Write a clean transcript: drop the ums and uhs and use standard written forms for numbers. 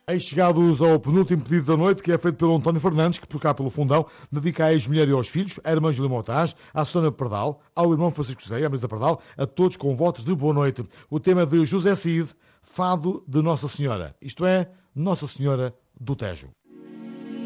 Eis chegados ao penúltimo pedido da noite, que é feito pelo António Fernandes, que por cá pelo fundão dedica à ex-mulher e aos filhos, à irmã Júlia Montaz, à Susana Pardal, ao irmão Francisco José e à Marisa Pardal, a todos com votos de boa noite. O tema de José Cid, Fado de Nossa Senhora, isto é, Nossa Senhora do Tejo.